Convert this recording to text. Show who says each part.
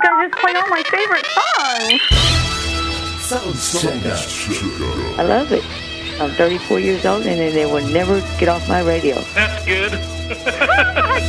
Speaker 1: guys just played all my favorite songs.
Speaker 2: I love it. I'm 34 years old, and they will never get off my radio.
Speaker 3: That's good.